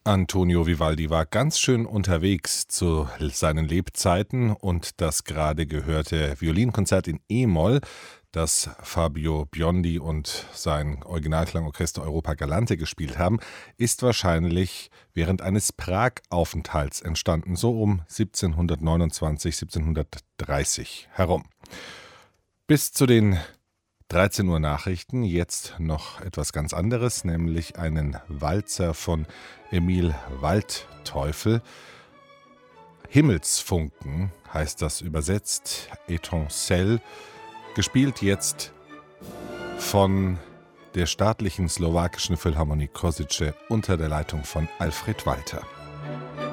Antonio Vivaldi war ganz schön unterwegs zu seinen Lebzeiten und das gerade gehörte Violinkonzert in E-Moll, das Fabio Biondi und sein Originalklangorchester Europa Galante gespielt haben, ist wahrscheinlich während eines Prag-Aufenthalts entstanden, so um 1729, 1730 herum. Bis zu den 13 Uhr Nachrichten, jetzt noch etwas ganz anderes, nämlich einen Walzer von Emil Waldteufel. Himmelsfunken heißt das übersetzt, Étincelle, gespielt jetzt von der staatlichen slowakischen Philharmonie Košice unter der Leitung von Alfred Walter.